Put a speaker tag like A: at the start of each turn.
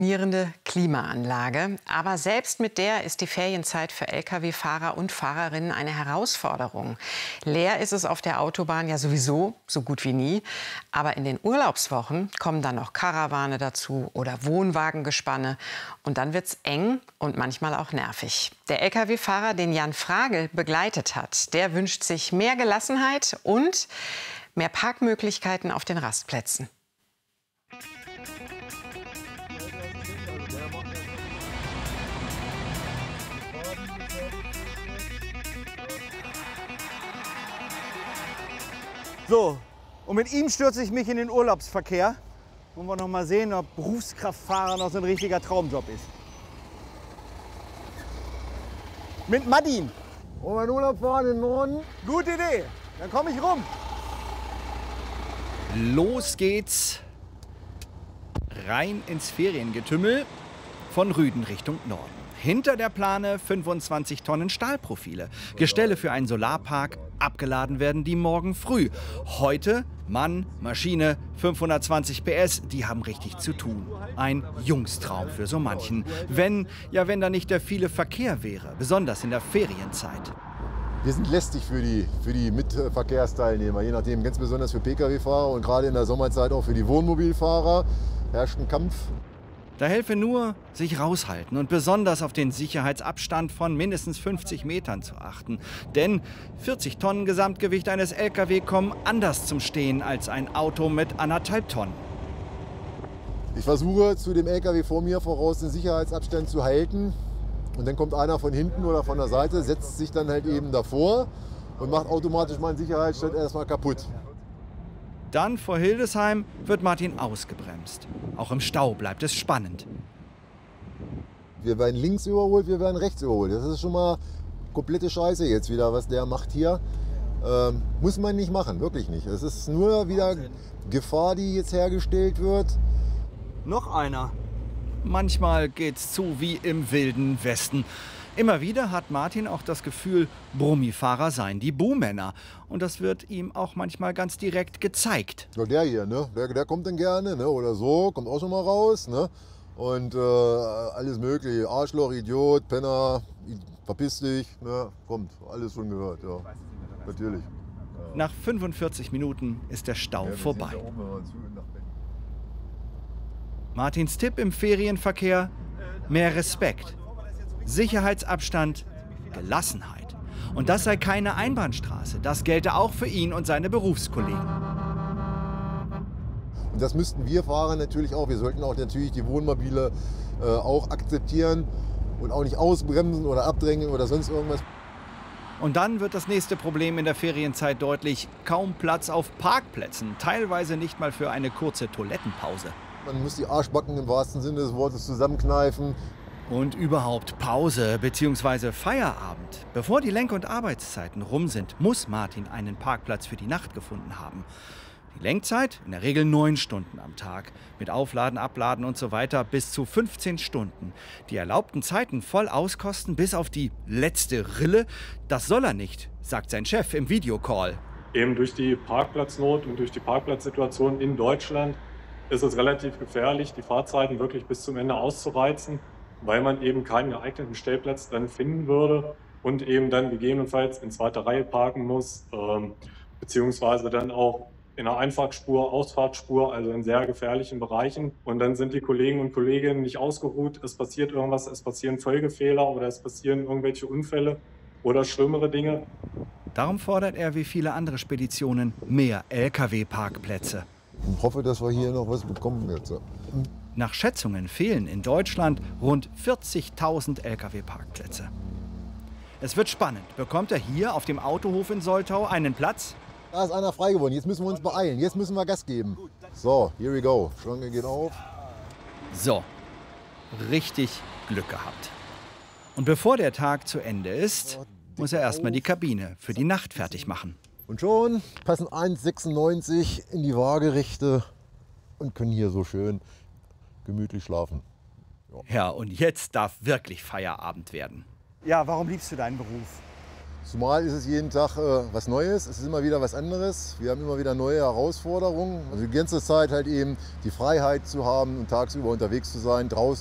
A: Funktionierende Klimaanlage. Aber selbst mit der ist die Ferienzeit für Lkw-Fahrer und Fahrerinnen eine Herausforderung. Leer ist es auf der Autobahn ja sowieso so gut wie nie. Aber in den Urlaubswochen kommen dann noch Karawane dazu oder Wohnwagengespanne. Und dann wird's eng und manchmal auch nervig. Der Lkw-Fahrer, den Jan Fragel begleitet hat, der wünscht sich mehr Gelassenheit und mehr Parkmöglichkeiten auf den Rastplätzen.
B: So, und mit ihm stürze ich mich in den Urlaubsverkehr. Wollen wir noch mal sehen, ob Berufskraftfahrer noch so ein richtiger Traumjob ist. Mit Martin.
C: Wollen wir in Urlaub fahren in den Norden?
B: Gute Idee, dann komme ich rum.
D: Los geht's rein ins Feriengetümmel von Rüden Richtung Norden. Hinter der Plane 25 Tonnen Stahlprofile. Gestelle für einen Solarpark. Abgeladen werden die morgen früh. Heute Mann, Maschine, 520 PS, die haben richtig zu tun. Ein Jungstraum für so manchen. Wenn da nicht der viele Verkehr wäre, besonders in der Ferienzeit.
C: Wir sind lästig für die Mitverkehrsteilnehmer, je nachdem, ganz besonders für Pkw-Fahrer und gerade in der Sommerzeit auch für die Wohnmobilfahrer herrscht ein Kampf.
D: Da helfe nur, sich raushalten und besonders auf den Sicherheitsabstand von mindestens 50 Metern zu achten. Denn 40 Tonnen Gesamtgewicht eines Lkw kommen anders zum Stehen als ein Auto mit 1,5 Tonnen.
C: Ich versuche zu dem Lkw vor mir voraus den Sicherheitsabstand zu halten. Und dann kommt einer von hinten oder von der Seite, setzt sich dann halt eben davor und macht automatisch meinen Sicherheitsstand erstmal kaputt.
D: Dann vor Hildesheim wird Martin ausgebremst. Auch im Stau bleibt es spannend.
C: Wir werden links überholt, wir werden rechts überholt. Das ist schon mal komplette Scheiße jetzt wieder, was der macht hier. Muss man nicht machen, wirklich nicht. Es ist nur wieder Gefahr, die jetzt hergestellt wird.
B: Noch einer.
D: Manchmal geht's zu wie im Wilden Westen. Immer wieder hat Martin auch das Gefühl, Brummifahrer seien die Buhmänner. Und das wird ihm auch manchmal ganz direkt gezeigt.
C: Ja, der hier, ne? Der kommt dann gerne, ne? Oder so, kommt auch schon mal raus. Ne? Und alles mögliche, Arschloch, Idiot, Penner, verpiss dich, ne? Kommt, alles schon gehört, ja. Natürlich.
D: Nach 45 Minuten ist der Stau vorbei. Martins Tipp im Ferienverkehr: mehr Respekt. Sicherheitsabstand, Gelassenheit. Und das sei keine Einbahnstraße. Das gelte auch für ihn und seine Berufskollegen.
C: Und das müssten wir Fahrer natürlich auch. Wir sollten auch natürlich die Wohnmobile auch akzeptieren und auch nicht ausbremsen oder abdrängen oder sonst irgendwas.
D: Und dann wird das nächste Problem in der Ferienzeit deutlich: kaum Platz auf Parkplätzen. Teilweise nicht mal für eine kurze Toilettenpause.
C: Man muss die Arschbacken im wahrsten Sinne des Wortes zusammenkneifen.
D: Und überhaupt Pause bzw. Feierabend. Bevor die Lenk- und Arbeitszeiten rum sind, muss Martin einen Parkplatz für die Nacht gefunden haben. Die Lenkzeit in der Regel 9 Stunden am Tag. Mit Aufladen, Abladen und so weiter bis zu 15 Stunden. Die erlaubten Zeiten voll auskosten bis auf die letzte Rille. Das soll er nicht, sagt sein Chef im Videocall.
E: Eben durch die Parkplatznot und durch die Parkplatzsituation in Deutschland ist es relativ gefährlich, die Fahrzeiten wirklich bis zum Ende auszureizen, weil man eben keinen geeigneten Stellplatz dann finden würde und eben dann gegebenenfalls in zweiter Reihe parken muss, beziehungsweise dann auch in einer Einfahrtspur, Ausfahrtspur, also in sehr gefährlichen Bereichen. Und dann sind die Kollegen und Kolleginnen nicht ausgeruht, es passiert irgendwas, es passieren Folgefehler oder es passieren irgendwelche Unfälle oder schlimmere Dinge.
D: Darum fordert er wie viele andere Speditionen mehr Lkw-Parkplätze.
C: Ich hoffe, dass wir hier noch was bekommen jetzt.
D: Nach Schätzungen fehlen in Deutschland rund 40.000 Lkw-Parkplätze. Es wird spannend. Bekommt er hier auf dem Autohof in Soltau einen Platz?
C: Da ist einer frei geworden. Jetzt müssen wir uns beeilen. Jetzt müssen wir Gas geben. So, here we go. Schranke geht auf.
D: So, richtig Glück gehabt. Und bevor der Tag zu Ende ist, muss er erstmal die Kabine für die Nacht fertig machen.
C: Und schon passen 1,96 in die Waagerechte und können hier so schön gemütlich schlafen.
D: Ja, und jetzt darf wirklich Feierabend werden.
B: Ja, warum liebst du deinen Beruf?
C: Zumal ist es jeden Tag was Neues, es ist immer wieder was anderes. Wir haben immer wieder neue Herausforderungen. Also die ganze Zeit halt eben die Freiheit zu haben und tagsüber unterwegs zu sein, draußen.